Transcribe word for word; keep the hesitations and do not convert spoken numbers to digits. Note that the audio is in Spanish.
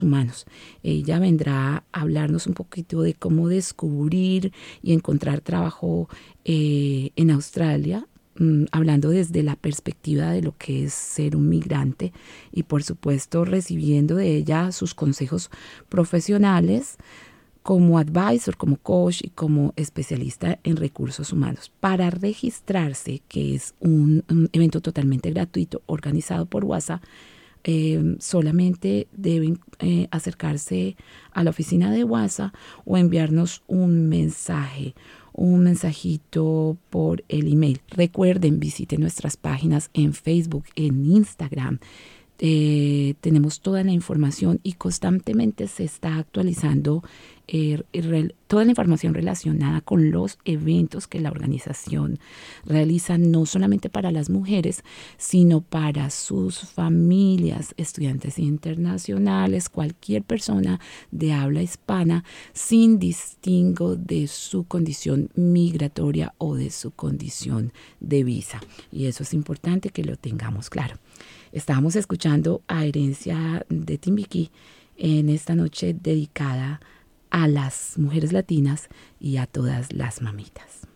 humanos. Ella vendrá a hablarnos un poquito de cómo descubrir y encontrar trabajo eh, en Australia, mm, hablando desde la perspectiva de lo que es ser un migrante y por supuesto recibiendo de ella sus consejos profesionales como advisor, como coach y como especialista en recursos humanos. Para registrarse, que es un, un evento totalmente gratuito organizado por WhatsApp, eh, solamente deben eh, acercarse a la oficina de WhatsApp o enviarnos un mensaje, un mensajito por el email. Recuerden, visiten nuestras páginas en Facebook, en Instagram. Eh, tenemos toda la información y constantemente se está actualizando eh, re, toda la información relacionada con los eventos que la organización realiza, no solamente para las mujeres, sino para sus familias, estudiantes internacionales, cualquier persona de habla hispana, sin distingo de su condición migratoria o de su condición de visa. Y eso es importante que lo tengamos claro. Estábamos escuchando a Herencia de Timbiquí en esta noche dedicada a las mujeres latinas y a todas las mamitas.